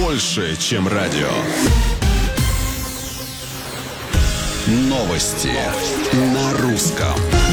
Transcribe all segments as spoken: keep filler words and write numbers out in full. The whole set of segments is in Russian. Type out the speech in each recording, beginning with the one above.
больше, чем радио. Новости на русском.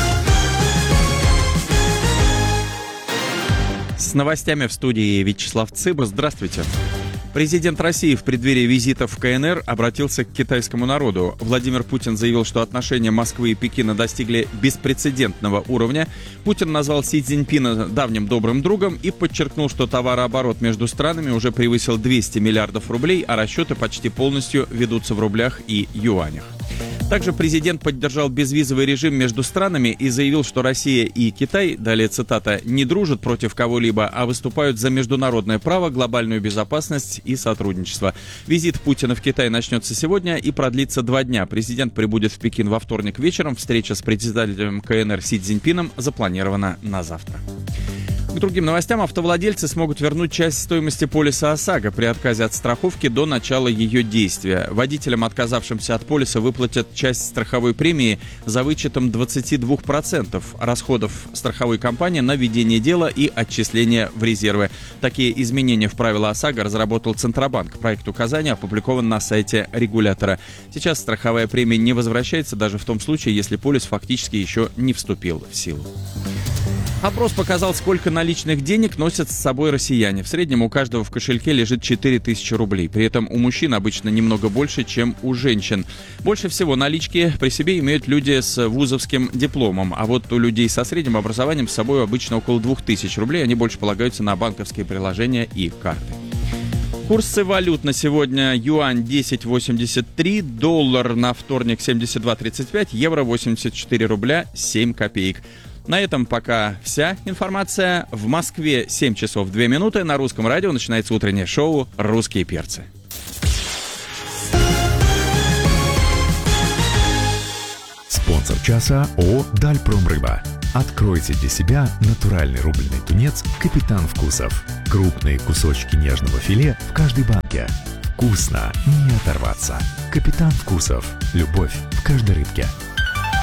С новостями в студии Вячеслав Цыбр. Здравствуйте. Президент России в преддверии визита в КНР обратился к китайскому народу. Владимир Путин заявил, что отношения Москвы и Пекина достигли беспрецедентного уровня. Путин назвал Си Цзиньпина давним добрым другом и подчеркнул, что товарооборот между странами уже превысил двести миллиардов рублей, а расчеты почти полностью ведутся в рублях и юанях. Также президент поддержал безвизовый режим между странами и заявил, что Россия и Китай, далее цитата, не дружат против кого-либо, а выступают за международное право, глобальную безопасность и сотрудничество. Визит Путина в Китай начнется сегодня и продлится два дня. Президент прибудет в Пекин во вторник вечером. Встреча с председателем КНР Си Цзиньпином запланирована на завтра. К другим новостям. Автовладельцы смогут вернуть часть стоимости полиса ОСАГО при отказе от страховки до начала ее действия. Водителям, отказавшимся от полиса, выплатят часть страховой премии за вычетом двадцать два процента расходов страховой компании на ведение дела и отчисления в резервы. Такие изменения в правила ОСАГО разработал Центробанк. Проект указания опубликован на сайте регулятора. Сейчас страховая премия не возвращается даже в том случае, если полис фактически еще не вступил в силу. Опрос показал, сколько наличных денег носят с собой россияне. В среднем у каждого в кошельке лежит четыре тысячи рублей. При этом у мужчин обычно немного больше, чем у женщин. Больше всего налички при себе имеют люди с вузовским дипломом. А вот у людей со средним образованием с собой обычно около двух тысяч рублей. Они больше полагаются на банковские приложения и карты. Курсы валют на сегодня: юань десять восемьдесят три, доллар на вторник семьдесят два тридцать пять, евро восемьдесят четыре рубля семь копеек. На этом пока вся информация. В Москве семь часов две минуты. На Русском радио начинается утреннее шоу «Русские перцы». Спонсор часа ООО «Дальпромрыба». Откройте для себя натуральный рубленый тунец «Капитан Вкусов». Крупные кусочки нежного филе в каждой банке. Вкусно, не оторваться. «Капитан Вкусов». Любовь в каждой рыбке.